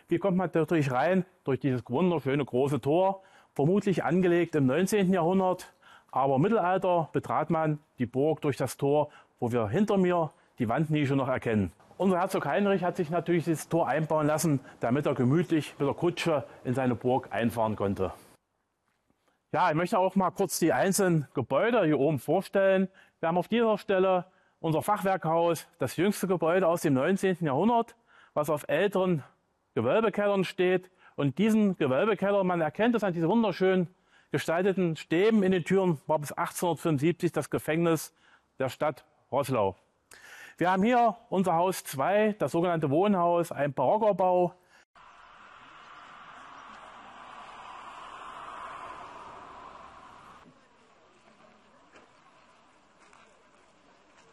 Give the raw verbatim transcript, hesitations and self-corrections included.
Wie kommt man natürlich rein? Durch dieses wunderschöne große Tor, vermutlich angelegt im neunzehnten Jahrhundert. Aber im Mittelalter betrat man die Burg durch das Tor, wo wir hinter mir die Wandnische noch erkennen. Unser Herzog Heinrich hat sich natürlich dieses Tor einbauen lassen, damit er gemütlich mit der Kutsche in seine Burg einfahren konnte. Ja, ich möchte auch mal kurz die einzelnen Gebäude hier oben vorstellen. Wir haben auf dieser Stelle unser Fachwerkhaus, das jüngste Gebäude aus dem neunzehnten Jahrhundert, was auf älteren Gewölbekellern steht. Und diesen Gewölbekeller, man erkennt es an diesen wunderschön gestalteten Stäben in den Türen, war bis achtzehnhundertfünfundsiebzig das Gefängnis der Stadt Roßlau. Wir haben hier unser Haus zwei, das sogenannte Wohnhaus, ein barocker Bau,